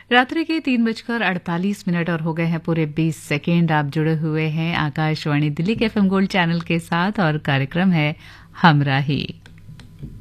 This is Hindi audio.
रात्रि के 3:48 और हो गए हैं पूरे 20 सेकेंड। आप जुड़े हुए हैं आकाशवाणी दिल्ली के एफएम गोल्ड चैनल के साथ और कार्यक्रम है हमराही।